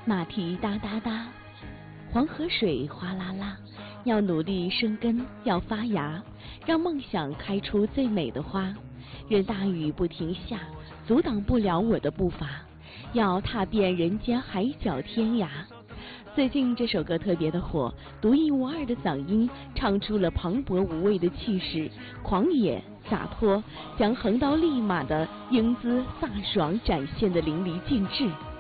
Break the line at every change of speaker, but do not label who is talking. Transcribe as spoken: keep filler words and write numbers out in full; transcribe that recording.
马蹄哒哒哒，黄河水哗啦啦，要努力生根，要发芽，让梦想开出最美的花。任大雨不停下，阻挡不了我的步伐，要踏遍人间海角天涯。最近这首歌特别的火，独一无二的嗓音唱出了磅礴无畏的气势，狂野洒脱，将横刀立马的英姿飒爽展现得淋漓尽致。